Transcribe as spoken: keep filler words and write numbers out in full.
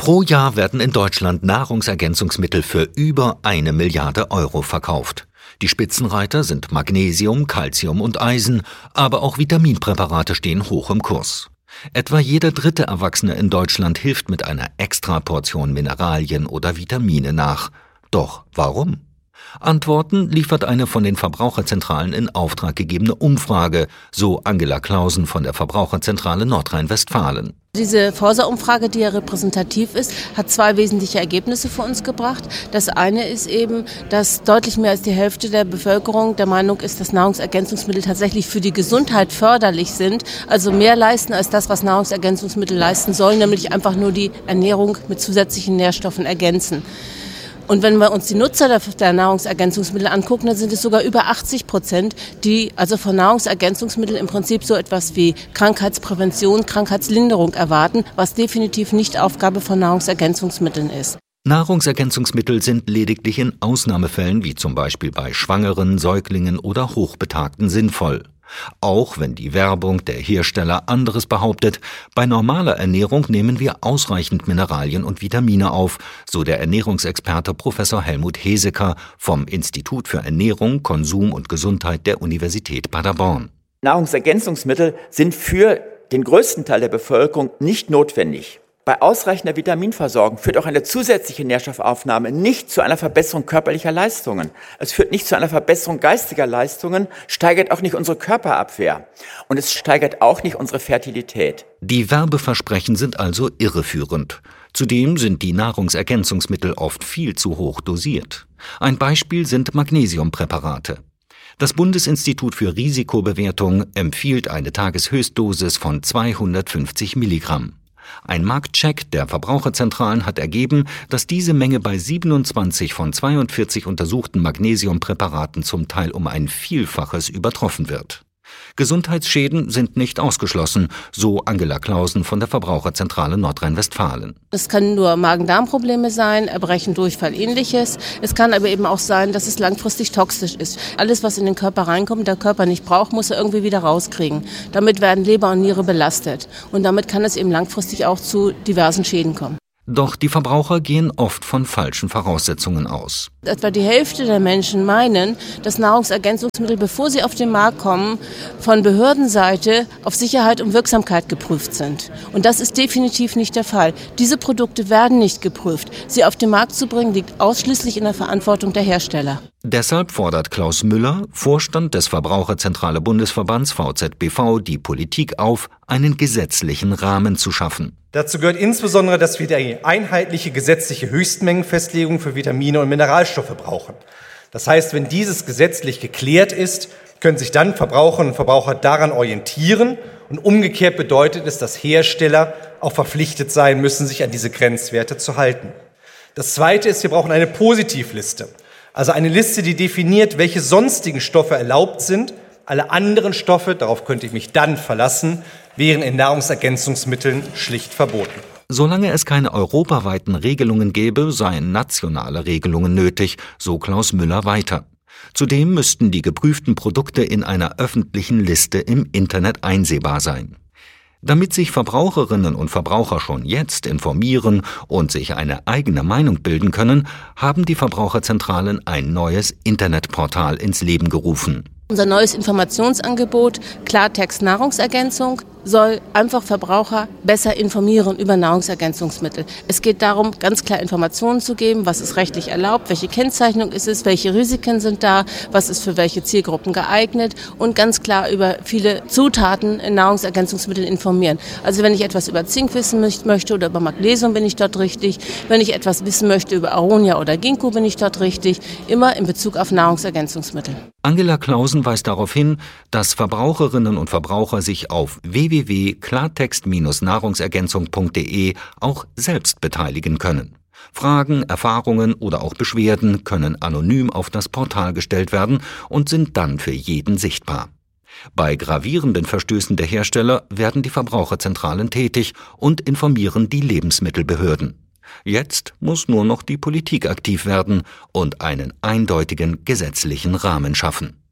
Pro Jahr werden in Deutschland Nahrungsergänzungsmittel für über eine Milliarde Euro verkauft. Die Spitzenreiter sind Magnesium, Calcium und Eisen, aber auch Vitaminpräparate stehen hoch im Kurs. Etwa jeder dritte Erwachsene in Deutschland hilft mit einer Extraportion Mineralien oder Vitamine nach. Doch warum? Antworten liefert eine von den Verbraucherzentralen in Auftrag gegebene Umfrage, so Angela Clausen von der Verbraucherzentrale Nordrhein-Westfalen. Diese Forsa-Umfrage, die ja repräsentativ ist, hat zwei wesentliche Ergebnisse für uns gebracht. Das eine ist eben, dass deutlich mehr als die Hälfte der Bevölkerung der Meinung ist, dass Nahrungsergänzungsmittel tatsächlich für die Gesundheit förderlich sind, also mehr leisten als das, was Nahrungsergänzungsmittel leisten sollen, nämlich einfach nur die Ernährung mit zusätzlichen Nährstoffen ergänzen. Und wenn wir uns die Nutzer der Nahrungsergänzungsmittel angucken, dann sind es sogar über achtzig Prozent, die also von Nahrungsergänzungsmitteln im Prinzip so etwas wie Krankheitsprävention, Krankheitslinderung erwarten, was definitiv nicht Aufgabe von Nahrungsergänzungsmitteln ist. Nahrungsergänzungsmittel sind lediglich in Ausnahmefällen, wie zum Beispiel bei Schwangeren, Säuglingen oder Hochbetagten, sinnvoll. Auch wenn die Werbung der Hersteller anderes behauptet, bei normaler Ernährung nehmen wir ausreichend Mineralien und Vitamine auf, so der Ernährungsexperte Professor Helmut Heseker vom Institut für Ernährung, Konsum und Gesundheit der Universität Paderborn. Nahrungsergänzungsmittel sind für den größten Teil der Bevölkerung nicht notwendig. Bei ausreichender Vitaminversorgung führt auch eine zusätzliche Nährstoffaufnahme nicht zu einer Verbesserung körperlicher Leistungen. Es führt nicht zu einer Verbesserung geistiger Leistungen, steigert auch nicht unsere Körperabwehr und es steigert auch nicht unsere Fertilität. Die Werbeversprechen sind also irreführend. Zudem sind die Nahrungsergänzungsmittel oft viel zu hoch dosiert. Ein Beispiel sind Magnesiumpräparate. Das Bundesinstitut für Risikobewertung empfiehlt eine Tageshöchstdosis von zweihundertfünfzig Milligramm. Ein Marktcheck der Verbraucherzentralen hat ergeben, dass diese Menge bei siebenundzwanzig von zweiundvierzig untersuchten Magnesiumpräparaten zum Teil um ein Vielfaches übertroffen wird. Gesundheitsschäden sind nicht ausgeschlossen, so Angela Clausen von der Verbraucherzentrale Nordrhein-Westfalen. Es können nur Magen-Darm-Probleme sein, Erbrechen, Durchfall, ähnliches. Es kann aber eben auch sein, dass es langfristig toxisch ist. Alles, was in den Körper reinkommt, der Körper nicht braucht, muss er irgendwie wieder rauskriegen. Damit werden Leber und Niere belastet. Und damit kann es eben langfristig auch zu diversen Schäden kommen. Doch die Verbraucher gehen oft von falschen Voraussetzungen aus. Etwa die Hälfte der Menschen meinen, dass Nahrungsergänzungsmittel, bevor sie auf den Markt kommen, von Behördenseite auf Sicherheit und Wirksamkeit geprüft sind. Und das ist definitiv nicht der Fall. Diese Produkte werden nicht geprüft. Sie auf den Markt zu bringen, liegt ausschließlich in der Verantwortung der Hersteller. Deshalb fordert Klaus Müller, Vorstand des Verbraucherzentrale Bundesverbands V Z B V, die Politik auf, einen gesetzlichen Rahmen zu schaffen. Dazu gehört insbesondere, dass wir die einheitliche gesetzliche Höchstmengenfestlegung für Vitamine und Mineralstoffe brauchen. Das heißt, wenn dieses gesetzlich geklärt ist, können sich dann Verbraucherinnen und Verbraucher daran orientieren. Und umgekehrt bedeutet es, dass Hersteller auch verpflichtet sein müssen, sich an diese Grenzwerte zu halten. Das Zweite ist, wir brauchen eine Positivliste. Also eine Liste, die definiert, welche sonstigen Stoffe erlaubt sind. Alle anderen Stoffe, darauf könnte ich mich dann verlassen, wären in Nahrungsergänzungsmitteln schlicht verboten. Solange es keine europaweiten Regelungen gäbe, seien nationale Regelungen nötig, so Klaus Müller weiter. Zudem müssten die geprüften Produkte in einer öffentlichen Liste im Internet einsehbar sein. Damit sich Verbraucherinnen und Verbraucher schon jetzt informieren und sich eine eigene Meinung bilden können, haben die Verbraucherzentralen ein neues Internetportal ins Leben gerufen. Unser neues Informationsangebot Klartext Nahrungsergänzung soll einfach Verbraucher besser informieren über Nahrungsergänzungsmittel. Es geht darum, ganz klar Informationen zu geben, was ist rechtlich erlaubt, welche Kennzeichnung ist es, welche Risiken sind da, was ist für welche Zielgruppen geeignet und ganz klar über viele Zutaten in Nahrungsergänzungsmitteln informieren. Also wenn ich etwas über Zink wissen möchte oder über Magnesium, bin ich dort richtig. Wenn ich etwas wissen möchte über Aronia oder Ginkgo, bin ich dort richtig. Immer in Bezug auf Nahrungsergänzungsmittel. Angela Clausen weist darauf hin, dass Verbraucherinnen und Verbraucher sich auf w w w punkt klartext Bindestrich nahrungsergänzung punkt de auch selbst beteiligen können. Fragen, Erfahrungen oder auch Beschwerden können anonym auf das Portal gestellt werden und sind dann für jeden sichtbar. Bei gravierenden Verstößen der Hersteller werden die Verbraucherzentralen tätig und informieren die Lebensmittelbehörden. Jetzt muss nur noch die Politik aktiv werden und einen eindeutigen gesetzlichen Rahmen schaffen.